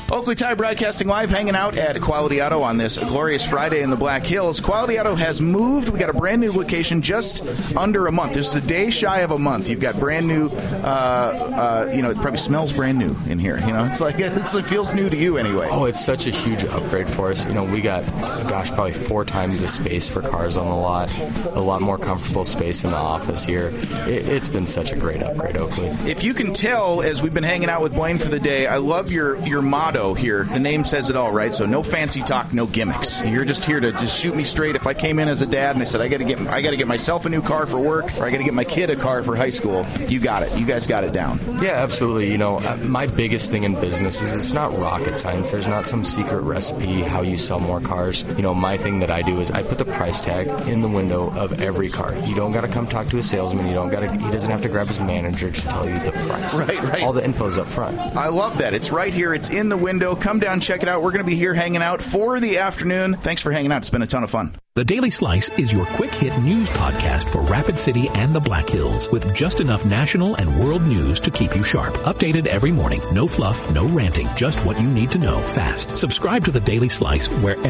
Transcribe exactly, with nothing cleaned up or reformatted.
Oakley Tire broadcasting live, hanging out at Quality Auto on this glorious Friday in the Black Hills. Quality Auto has moved. We got a brand new location just under a month. This is a day shy of a month. You've got brand new, uh, uh, you know, it probably smells brand new in here. You know, it's like it's, it feels new to you anyway. Oh, it's such a huge upgrade for us. You know, we got, gosh, probably four times the space for cars on the lot. A lot more comfortable space in the office here. It, it's been such a great upgrade, Oakley. If you can tell, as we've been hanging out with Blaine for the day, I love your your motto here. The name says it all, right? So no fancy talk, no gimmicks. You're just here to just shoot me straight. If I came in as a dad and I said I got to get I got to get myself a new car for work, or I got to get my kid a car for high school, you got it. You guys got it down. Yeah, absolutely. You know, my biggest thing in business is it's not rocket science. There's not some secret recipe how you sell more cars. You know, my thing that I do is I put the price tag in the window of every car. You don't got to come talk to a salesman. You don't got to. He doesn't have to grab his manager to tell you the price. Right, right. All the info's up front. I love that. It's right here. It's in the window. Come down, check it out. We're going to be here hanging out for the afternoon. Thanks for hanging out. It's been a ton of fun. The Daily Slice is your quick-hit news podcast for Rapid City and the Black Hills, with just enough national and world news to keep you sharp. Updated every morning. No fluff, no ranting, just what you need to know fast. Subscribe to the Daily Slice wherever